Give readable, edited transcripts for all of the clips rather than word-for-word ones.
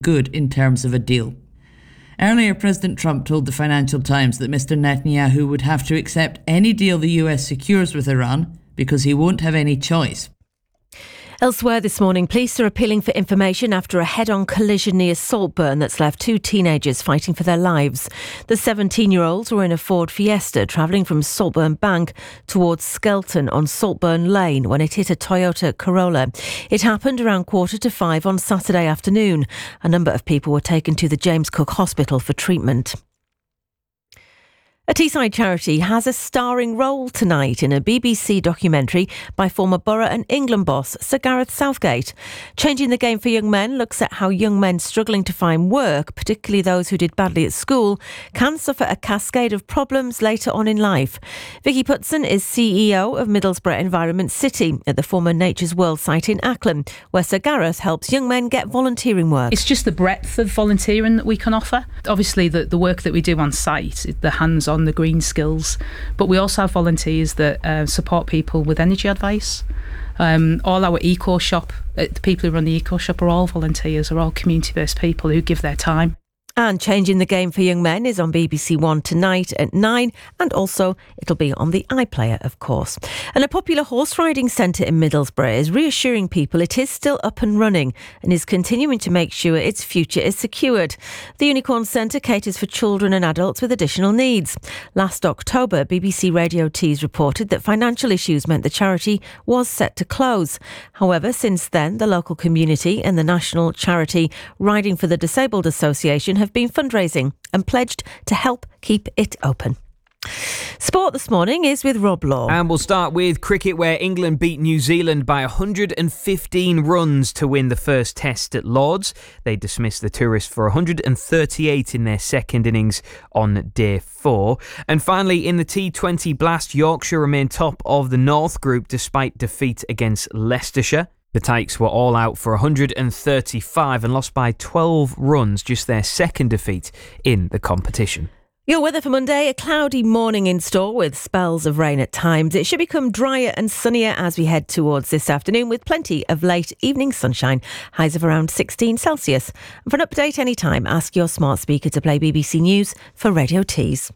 good in terms of a deal. Earlier, President Trump told the Financial Times that Mr. Netanyahu would have to accept any deal the US secures with Iran because he won't have any choice. Elsewhere this morning, police are appealing for information after a head-on collision near Saltburn that's left two teenagers fighting for their lives. The 17-year-olds were in a Ford Fiesta travelling from Saltburn Bank towards Skelton on Saltburn Lane when it hit a Toyota Corolla. It happened around 4:45 on Saturday afternoon. A number of people were taken to the James Cook Hospital for treatment. A Teesside charity has a starring role tonight in a BBC documentary by former Borough and England boss Sir Gareth Southgate. Changing the Game for Young Men looks at how young men struggling to find work, particularly those who did badly at school, can suffer a cascade of problems later on in life. Vicky Putson is CEO of Middlesbrough Environment City at the former Nature's World site in Acklam, where Sir Gareth helps young men get volunteering work. It's just the breadth of volunteering that we can offer. Obviously, the work that we do on site, the hands-on, the green skills, but we also have volunteers that support people with energy advice. All our eco shop, the people who run the eco shop are all volunteers, are all community-based people who give their time. And Changing the Game for Young Men is on BBC One tonight at 9, and also it'll be on the iPlayer, of course. And a popular horse riding centre in Middlesbrough is reassuring people it is still up and running and is continuing to make sure its future is secured. The Unicorn Centre caters for children and adults with additional needs. Last October, BBC Radio Tees reported that financial issues meant the charity was set to close. However, since then, the local community and the national charity Riding for the Disabled Association have been fundraising and pledged to help keep it open. Sport this morning is with Rob Law. And we'll start with cricket, where England beat New Zealand by 115 runs to win the first test at Lord's. They dismissed the tourists for 138 in their second innings on day 4. And finally, in the T20 Blast, Yorkshire remain top of the North Group despite defeat against Leicestershire. The Tykes were all out for 135 and lost by 12 runs, just their second defeat in the competition. Your weather for Monday, a cloudy morning in store with spells of rain at times. It should become drier and sunnier as we head towards this afternoon with plenty of late evening sunshine, highs of around 16 Celsius. And for an update anytime, ask your smart speaker to play BBC News for Radio Tees.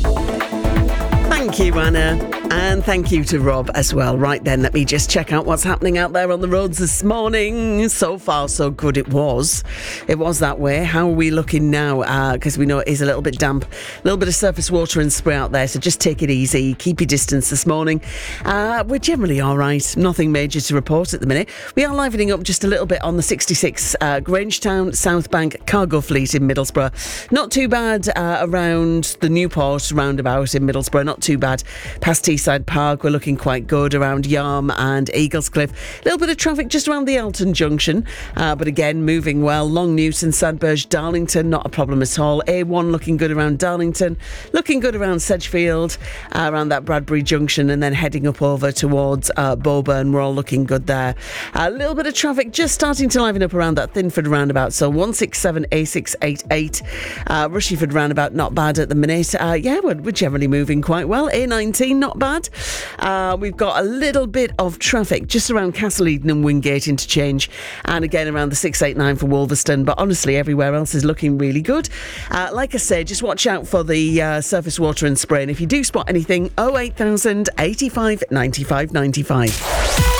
Thank you, Anna. And thank you to Rob as well. Right then, let me just check out what's happening out there on the roads this morning. So far, so good it was. It was that way. How are we looking now? Because we know it is a little bit damp. A little bit of surface water and spray out there. So just take it easy. Keep your distance this morning. We're generally all right. Nothing major to report at the minute. We are livening up just a little bit on the 66 Grangetown South Bank cargo fleet in Middlesbrough. Not too bad around the Newport roundabout in Middlesbrough. Not too bad past Teesside Park. We're looking quite good around Yarm and Eaglescliff. A little bit of traffic just around the Elton Junction, but again moving well. Long Newton, Sandburge, Darlington, not a problem at all. A1 looking good around Darlington, looking good around Sedgefield, around that Bradbury Junction, and then heading up over towards Boburn. We're all looking good there. A little bit of traffic just starting to liven up around that Thinford roundabout, so 167 A688 Rushford roundabout, not bad at the minute. We're generally moving quite well. A19, not bad. We've got a little bit of traffic just around Castle Eden and Wingate interchange, and again around the 689 for Wolverston, but honestly everywhere else is looking really good. Like I said, just watch out for the surface water and spray, and if you do spot anything, 08000 85 95 95.